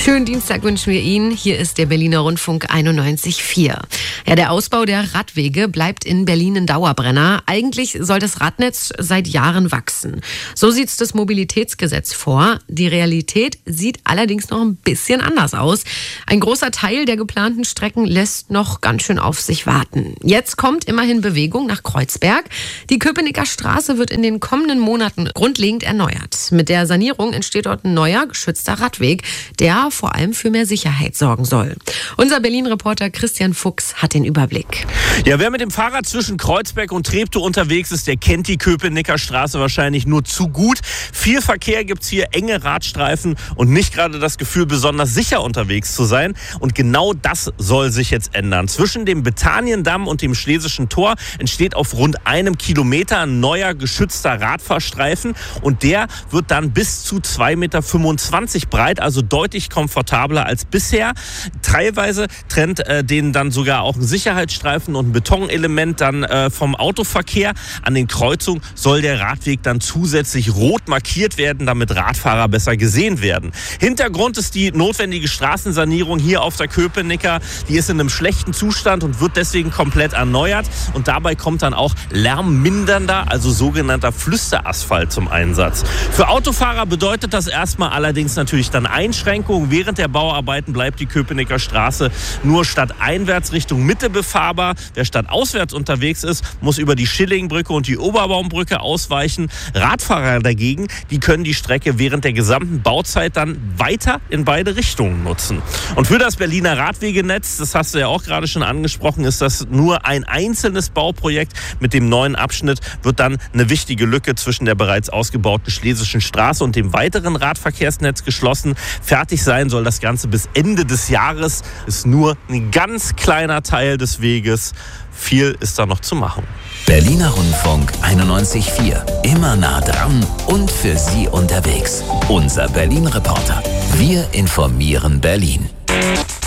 Schönen Dienstag wünschen wir Ihnen. Hier ist der Berliner Rundfunk 91.4. Ja, der Ausbau der Radwege bleibt in Berlin ein Dauerbrenner. Eigentlich soll das Radnetz seit Jahren wachsen. So sieht es das Mobilitätsgesetz vor. Die Realität sieht allerdings noch ein bisschen anders aus. Ein großer Teil der geplanten Strecken lässt noch ganz schön auf sich warten. Jetzt kommt immerhin Bewegung nach Kreuzberg. Die Köpenicker Straße wird in den kommenden Monaten grundlegend erneuert. Mit der Sanierung entsteht dort ein neuer, geschützter Radweg, der vor allem für mehr Sicherheit sorgen soll. Unser Berlin-Reporter Christian Fuchs hat den Überblick. Ja, wer mit dem Fahrrad zwischen Kreuzberg und Treptow unterwegs ist, der kennt die Köpenicker Straße wahrscheinlich nur zu gut. Viel Verkehr gibt's hier, enge Radstreifen und nicht gerade das Gefühl, besonders sicher unterwegs zu sein. Und genau das soll sich jetzt ändern. Zwischen dem Betaniendamm und dem Schlesischen Tor entsteht auf rund 1 Kilometer ein neuer geschützter Radfahrstreifen und der wird dann bis zu 2,25 Meter breit, also deutlich komfortabler als bisher. Teilweise trennt den dann sogar auch ein Sicherheitsstreifen und ein Betonelement dann vom Autoverkehr. An den Kreuzungen soll der Radweg dann zusätzlich rot markiert werden, damit Radfahrer besser gesehen werden. Hintergrund ist die notwendige Straßensanierung hier auf der Köpenicker. Die ist in einem schlechten Zustand und wird deswegen komplett erneuert. Und dabei kommt dann auch lärmmindernder, also sogenannter Flüsterasphalt zum Einsatz. Für Autofahrer bedeutet das erstmal allerdings natürlich dann Einschränkungen. Während der Bauarbeiten bleibt die Köpenicker Straße nur stadteinwärts Richtung Mitte befahrbar. Wer stadtauswärts unterwegs ist, muss über die Schillingbrücke und die Oberbaumbrücke ausweichen. Radfahrer dagegen, die können die Strecke während der gesamten Bauzeit dann weiter in beide Richtungen nutzen. Und für das Berliner Radwegenetz, das hast du ja auch gerade schon angesprochen, ist das nur ein einzelnes Bauprojekt. Mit dem neuen Abschnitt wird dann eine wichtige Lücke zwischen der bereits ausgebauten Schlesischen Straße und dem weiteren Radverkehrsnetz geschlossen. Fertig sein soll das Ganze bis Ende des Jahres. Ist nur ein ganz kleiner Teil des Weges. Viel ist da noch zu machen. Berliner Rundfunk 91.4. Immer nah dran und für Sie unterwegs. Unser Berlin-Reporter. Wir informieren Berlin.